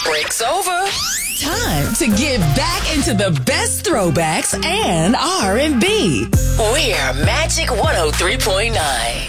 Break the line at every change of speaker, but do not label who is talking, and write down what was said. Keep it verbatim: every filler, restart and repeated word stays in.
Break's over. Time to get back into the best throwbacks and R and B. We're Magic one oh three point nine.